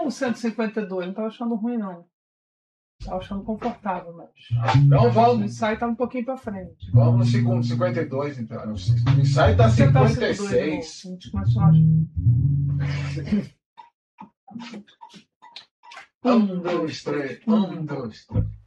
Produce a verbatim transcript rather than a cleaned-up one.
o cento e cinquenta e dois, não tava achando ruim, não. Tava achando confortável, mas. Então O vamos. ensaio tá um pouquinho pra frente. Vamos no segundo, cinquenta e dois, então. O ensaio tá Você tá cinquenta e seis. A gente começou a... Um, dois, três. Um, dois, três.